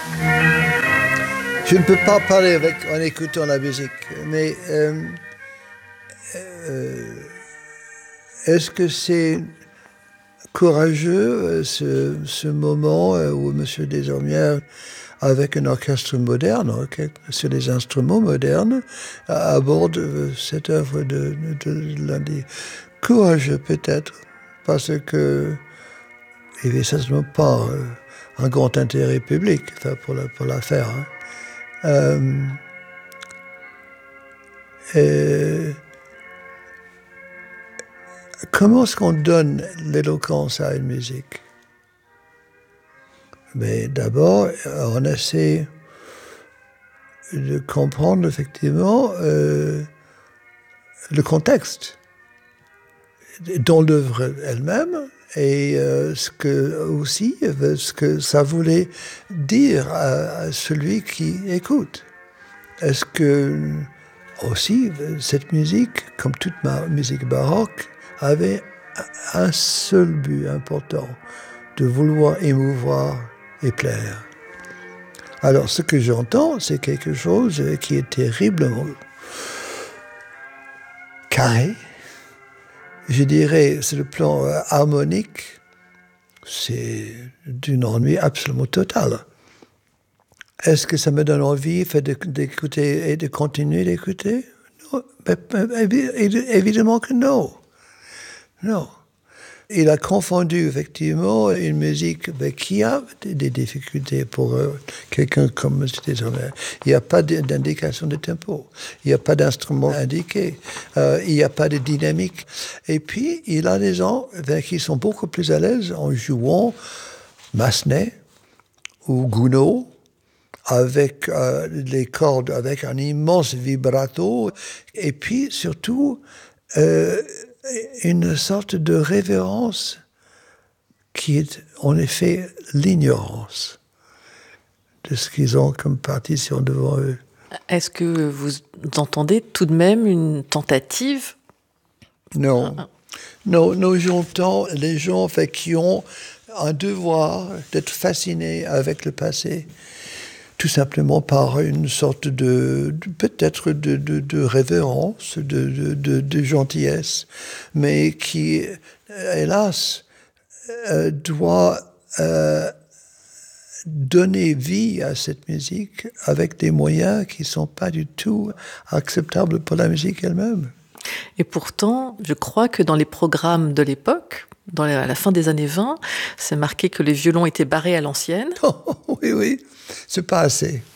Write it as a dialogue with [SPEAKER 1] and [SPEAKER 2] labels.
[SPEAKER 1] Je ne peux pas parler en écoutant la musique, mais est-ce que c'est courageux ce moment où M. Desormières, avec un orchestre moderne, sur des instruments modernes, aborde cette œuvre de Lundy? Courageux peut-être, parce que il n'y avait certainement pas un grand intérêt public pour la faire. Comment est-ce qu'on donne l'éloquence à une musique? Mais d'abord, on essaie de comprendre effectivement le contexte dans l'œuvre elle-même et ce que ça voulait dire à celui qui écoute. Est-ce que aussi cette musique, comme toute musique baroque, avait un seul but important, de vouloir émouvoir et plaire. Alors ce que j'entends, c'est quelque chose qui est terriblement carré. Je dirais, sur le plan harmonique, c'est d'un ennui absolument total. Est-ce que ça me donne envie d'écouter et de continuer d'écouter? Non, évidemment que non. Non. Il a confondu effectivement une musique qui a des difficultés pour quelqu'un comme M. Desormières. Il n'y a pas d'indication de tempo, il n'y a pas d'instrument indiqué, il n'y a pas de dynamique. Et puis, il a des gens qui sont beaucoup plus à l'aise en jouant Massenet ou Gounod, avec les cordes, avec un immense vibrato, et puis surtout une sorte de révérence qui est en effet l'ignorance de ce qu'ils ont comme partition devant eux.
[SPEAKER 2] Est-ce que vous entendez tout de même une tentative?
[SPEAKER 1] Non. Non, nous j'entends les gens qui ont un devoir d'être fascinés avec le passé, tout simplement par une sorte peut-être de révérence, de gentillesse, mais qui, hélas, doit donner vie à cette musique avec des moyens qui ne sont pas du tout acceptables pour la musique elle-même.
[SPEAKER 2] Et pourtant, je crois que dans les programmes de l'époque, à la fin des années 20, c'est marqué que les violons étaient barrés à l'ancienne.
[SPEAKER 1] Oh, oui, c'est pas assez.